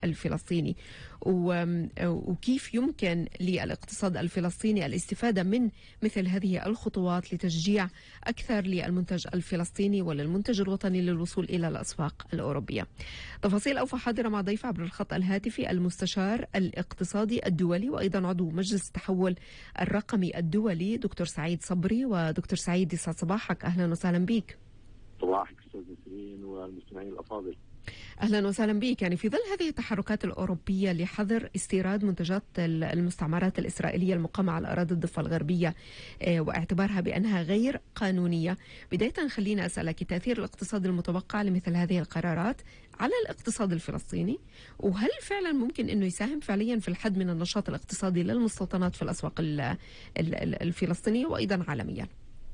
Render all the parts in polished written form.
الفلسطيني، وكيف يمكن للاقتصاد الفلسطيني الاستفادة من مثل هذه الخطوات لتشجيع أكثر للمنتج الفلسطيني وللمنتج الوطني للوصول إلى الأسواق الأوروبية. تفاصيل أوفى حاضرة مع ضيف عبر الخط الهاتفي المستشار الاقتصادي الدولي وأيضا عضو مجلس التحول الرقمي الدولي دكتور سعيد صبري. ودكتور سعيد، يسعد صباحك، أهلا وسهلا بك. صباحك أستاذ نسرين والمستمعين الأفاضل. أهلا وسهلا بك. يعني في ظل هذه التحركات الأوروبية لحظر استيراد منتجات المستعمرات الإسرائيلية المقامة على أراضي الضفة الغربية واعتبارها بأنها غير قانونية، بداية خلينا أسألك تأثير الاقتصاد المتوقع لمثل هذه القرارات على الاقتصاد الفلسطيني، وهل فعلا ممكن أنه يساهم فعليا في الحد من النشاط الاقتصادي للمستوطنات في الأسواق الفلسطينية وأيضا عالميا؟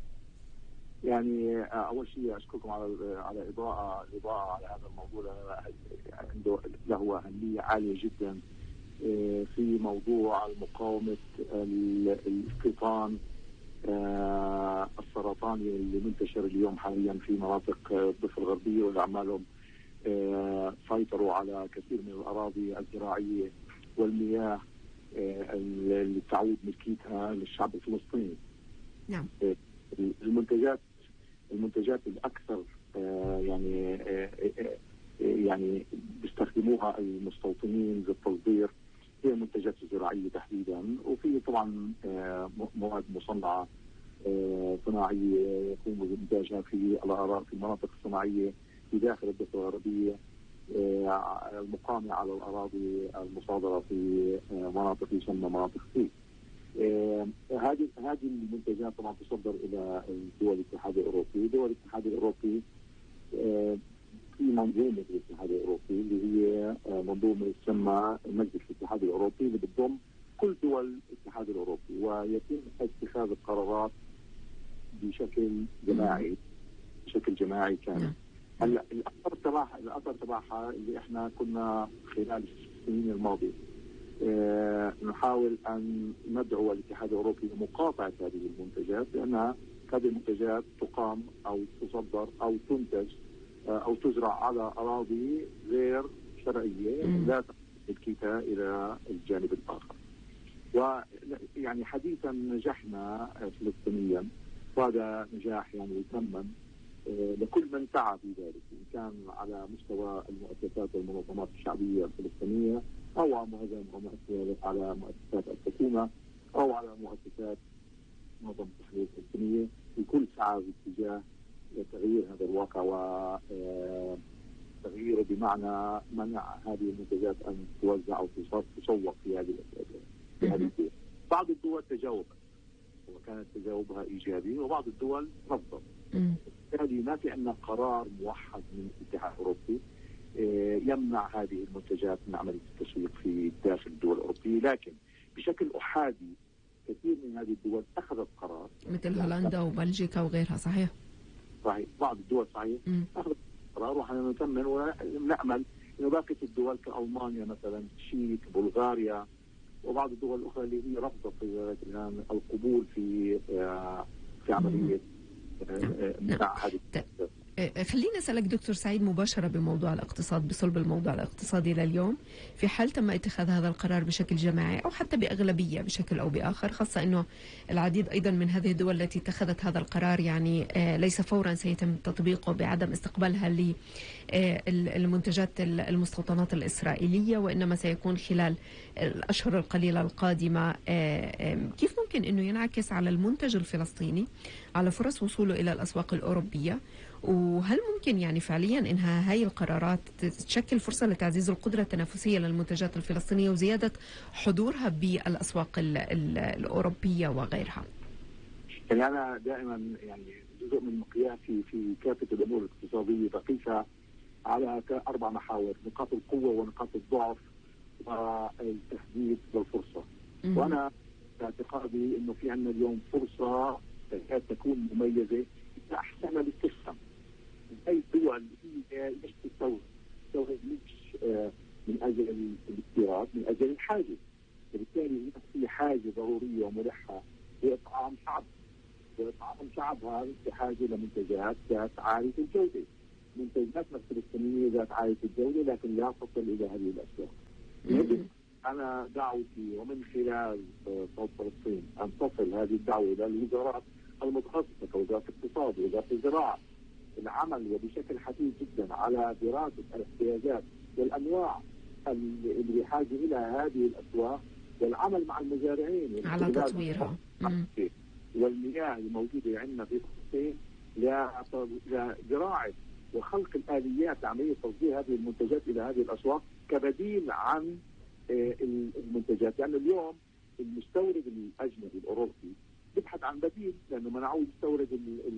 يعني اول شيء اشكركم على الاضاءه على هذا الموضوع، عنده له اهميه عاليه جدا في موضوع مقاومه الاستيطان السرطاني اللي منتشر اليوم حاليا في مناطق الضفه الغربيه، واللي عمالهم سيطروا على كثير من الاراضي الزراعيه والمياه اللي تعود ملكيتها للشعب الفلسطيني. نعم. المنتجات الاكثر يعني بيستخدموها المستوطنين للتصدير هي المنتجات الزراعيه تحديدا، وفي طبعا مواد مصنعه صناعيه يقوم بانتاجها في المناطق الصناعيه في داخل الضفه الغربيه المقامه على الاراضي المصادره في مناطق يسمى مناطق سي. هذه المنتجات طبعا تصدر الى دول الاتحاد الاوروبي. دول الاتحاد الاوروبي في منظومه الاتحاد الاوروبي اللي هي منظومه تسمى مجلس الاتحاد الاوروبي اللي بتضم كل دول الاتحاد الاوروبي، ويتم اتخاذ القرارات بشكل جماعي كامل. هلا الاثر تبعها اللي احنا كنا خلال السنين الماضيه نحاول أن ندعو الاتحاد الأوروبي لمقاطعة هذه المنتجات، لأنها هذه المنتجات تقام أو تصدر أو تنتج أو تزرع على أراضي غير شرعية لا تملكها إلى الجانب الآخر. ويعني حديثا نجحنا فلسطينيا، وهذا نجاح يعني يثمن لكل من سعى في ذلك، إن كان على مستوى المؤسسات والمنظمات الشعبية الفلسطينيه أو على مؤسسات الحكومة أو على مؤسسات منظمة التحرير الفلسطينية. الكل سعى باتجاه تغيير هذا الواقع وتغييره بمعنى منع هذه المنتجات أن توزع أو تسوق في هذه الدول. بعض الدول تجاوبت وكانت تجاوبها إيجابي، وبعض الدول رفضت. هذه ما في عندنا قرار موحد من الاتحاد الأوروبي يمنع هذه المنتجات من عملية التسويق في داخل الدول الأوروبية، لكن بشكل أحادي كثير من هذه الدول أخذت قرار مثل هولندا وبلجيكا وغيرها. صحيح بعض الدول أخذت قرار، ونحن نتمنى ونأمل إنه باقي الدول كألمانيا مثلا، تشيك، بلغاريا وبعض الدول الأخرى اللي هي رفضت الآن القبول في عملية منع هذه المنتجات. خلينا أسألك دكتور سعيد مباشرة بموضوع الاقتصاد، بصلب الموضوع الاقتصادي لليوم، في حال تم اتخاذ هذا القرار بشكل جماعي أو حتى بأغلبية بشكل أو بآخر، خاصة أنه العديد أيضا من هذه الدول التي اتخذت هذا القرار يعني ليس فورا سيتم تطبيقه بعدم استقبالها للمنتجات المستوطنات الإسرائيلية، وإنما سيكون خلال الأشهر القليلة القادمة. كيف ممكن أنه ينعكس على المنتج الفلسطيني على فرص وصوله إلى الأسواق الأوروبية؟ وهل ممكن يعني فعليا إنها هاي القرارات تشكل فرصة لتعزيز القدرة التنافسية للمنتجات الفلسطينية وزيادة حضورها بالأسواق الأوروبية وغيرها؟ يعني أنا دائما يعني جزء من مقياسي في كافة الأمور الاقتصادية بقيسها على 4 محاور: نقاط القوة ونقاط الضعف والتهديد والفرصة. وأنا باعتقادي إنه في عندنا اليوم فرصة تكون مميزة إذا أحسن الاستخدام. أي دول هي ليش تستورد مش من أجل الاستيراد، من أجل الحاجة، وبالتالي في حاجة ضرورية وملحة لإطعام شعبها بحاجة لمنتجات ذات عالية الجودة. منتجاتنا الفلسطينيه ذات عائله الدوله، لكن لا تصل الى هذه الاسواق. يجب انا دعوتي ومن خلال صوت فلسطين ان تصل هذه الدعوه الى الوزارات المتخصصه كوزاره الاقتصاد ووزاره الزراعه، العمل وبشكل حثيث جدا على دراسه الاحتياجات والانواع اللي بحاجه الى هذه الاسواق، والعمل مع المزارعين على تطويرها والمياه الموجوده عندنا في فلسطين لزراعه وخلق الاليات لعمليه تصدير هذه المنتجات الى هذه الاسواق كبديل عن المنتجات. لأن يعني اليوم المستورد الأجنبي الأوروبي بيبحث عن بديل، لأنه منعوه يستورد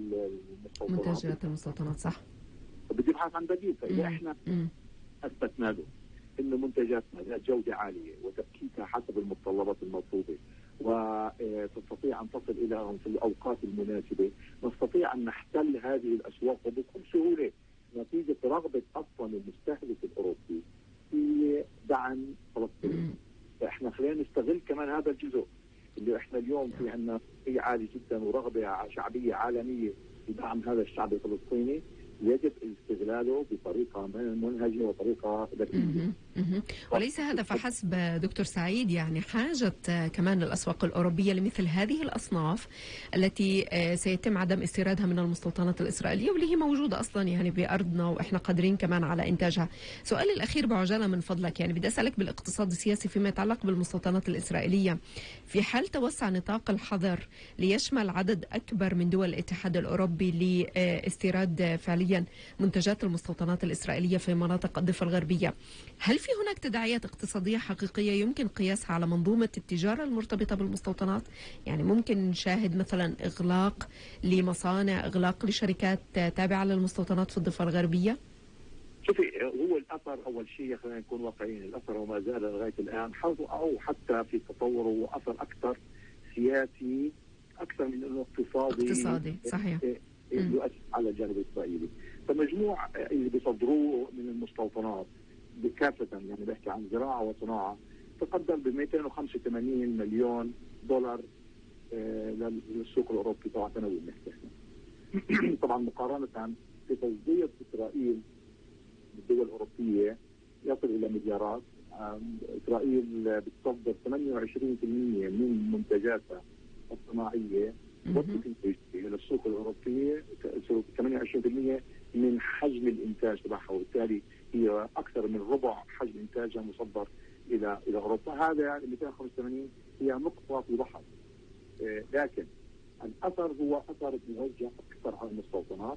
منتجات المستوطنات، صح؟ بده يبحث عن بديل. فإذا احنا أثبتنا له إنه منتجاتنا ذات جودة عالية وتفكيكها حسب المتطلبات المطلوبة وتستطيع أن تصل إليهم في الأوقات المناسبة، نستطيع أن نحتل هذه الأسواق وبكل سهولة نتيجة رغبة أصلا المستهلك الأوروبي في دعم فلسطين. فاحنا خلينا نستغل كمان هذا الجزء اللي احنا اليوم في عندنا قوة عالي جدا ورغبه شعبيه عالميه في دعم هذا الشعب الفلسطيني، يجب استغلاله بطريقه منهجه وطريقه ذكيه. وليس هذا فحسب دكتور سعيد، يعني حاجه كمان الاسواق الاوروبيه لمثل هذه الاصناف التي سيتم عدم استيرادها من المستوطنات الاسرائيليه واللي هي موجوده اصلا يعني بارضنا واحنا قادرين كمان على انتاجها. سؤالي الاخير بعجاله من فضلك، يعني بدي اسالك بالاقتصاد السياسي فيما يتعلق بالمستوطنات الاسرائيليه، في حال توسع نطاق الحظر ليشمل عدد اكبر من دول الاتحاد الاوروبي لاستيراد فعليا منتجات المستوطنات الإسرائيلية في مناطق الضفة الغربية، هل في هناك تداعيات اقتصادية حقيقية يمكن قياسها على منظومة التجارة المرتبطة بالمستوطنات؟ يعني ممكن نشاهد مثلا إغلاق لمصانع، إغلاق لشركات تابعة للمستوطنات في الضفة الغربية؟ شوفي، هو الأثر أول شيء خلينا نكون واقعيين، الأثر وما زال لغاية الآن أو حتى في تطوره هو أثر أكثر سياسي أكثر من أنه اقتصادي صحيح. يؤثر على الجانب الإسرائيلي. فمجموع اللي بيصدروه من المستوطنات بكافة، يعني بحكي عن زراعة وصناعة، تقدر ب 285 مليون دولار للسوق الأوروبي طبعا سنويا نحكي. طبعا مقارنة بتصدير إسرائيل بالدول الأوروبية يصل إلى مليارات. إسرائيل بتصدر 28% من منتجاتها الصناعية للسوق الأوروبية، 28% من حجم الإنتاج تبعها، وبالتالي هي أكثر من ربع حجم إنتاجها مصدر إلى أوروبا. هذا 285 هي نقطة في بحر، لكن الأثر هو أثر موجه أكثر على المستوطنات.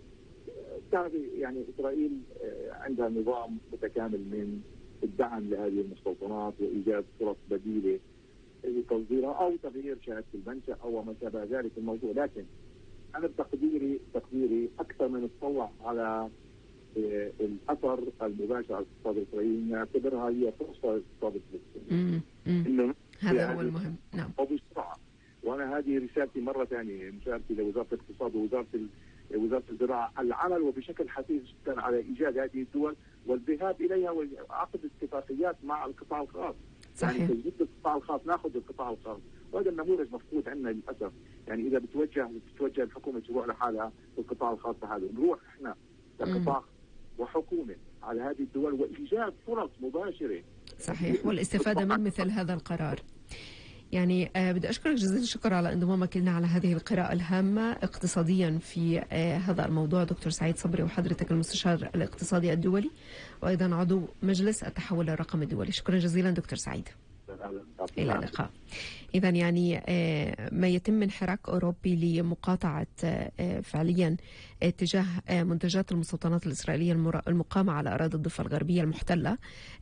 يعني إسرائيل عندها نظام متكامل من الدعم لهذه المستوطنات وإيجاد فرص بديلة لتصديرها أو تغيير شهادة المنشأ أو ما شابه ذلك الموضوع. لكن أنا بتقديري أكثر من نتطلع على الأثر المباشر على الاقتصاد الإسرائيلي، نعتبرها هي فرصة للاقتصاد الفلسطيني. هذا هو المهم. نعم. وبسرعة. وأنا هذه رسالتي مرة ثانية، رسالتي لوزارة الاقتصاد ووزارة الزراعة، العمل وبشكل حثيث جدا على إيجاد هذه الدول والذهاب إليها وعقد اتفاقيات مع القطاع الخاص. صحيح. يعني تجديد القطاع الخاص، ناخذ القطاع الخاص، وهذا النموذج مفقود عندنا للاسف. يعني اذا بتوجه الحكومه تروح لحالها والقطاع الخاص لحاله، نروح احنا كقطاع وحكومه على هذه الدول وايجاد فرص مباشره. صحيح، والاستفاده من مثل هذا القرار. يعني بدي أشكرك جزيل الشكر على انضمامك لنا على هذه القراءة الهامة اقتصاديا في هذا الموضوع. دكتور سعيد صبري، وحضرتك المستشار الاقتصادي الدولي وأيضا عضو مجلس التحول الرقمي الدولي. شكرا جزيلا دكتور سعيد. إلى اللقاء. إذا يعني ما يتم من حراك أوروبي لمقاطعة فعليا اتجاه منتجات المستوطنات الإسرائيلية المقامة على أراضي الضفة الغربية المحتلة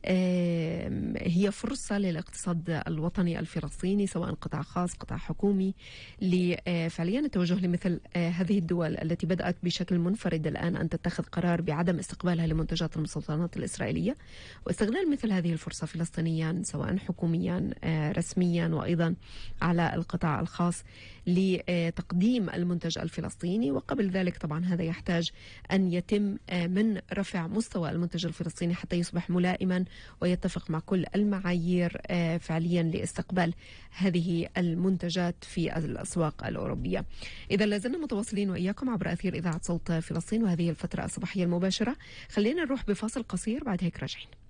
هي فرصة للاقتصاد الوطني الفلسطيني، سواء قطاع خاص قطاع حكومي، لفعليا التوجه لمثل هذه الدول التي بدأت بشكل منفرد الآن أن تتخذ قرار بعدم استقبالها لمنتجات المستوطنات الإسرائيلية، واستغلال مثل هذه الفرصة فلسطينيا سواء حكوميا رسميا وأيضا على القطاع الخاص لتقديم المنتج الفلسطيني. وقبل ذلك طبعا هذا يحتاج أن يتم من رفع مستوى المنتج الفلسطيني حتى يصبح ملائما ويتفق مع كل المعايير فعليا لاستقبال هذه المنتجات في الأسواق الأوروبية. إذا لازلنا متواصلين وإياكم عبر أثير إذاعة صوت فلسطين وهذه الفترة الصباحية المباشرة. خلينا نروح بفاصل قصير، بعد هيك راجعين.